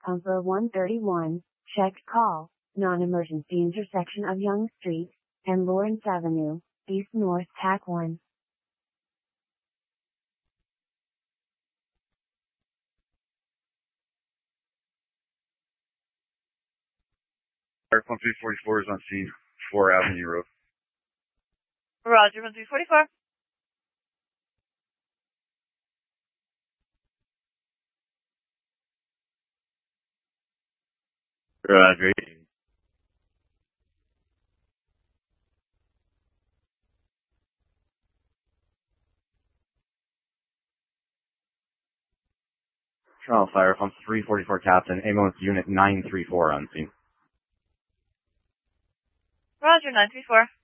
Comfort 131, checked call, non-emergency intersection of Young Street and Lawrence Avenue, East North TAC 1. Fire pump 344 is on scene, 4 Avenue Road. Roger, 1344. Roger. Toronto Fire Pump 344 Captain, ambulance unit 934 on scene. Roger, 934.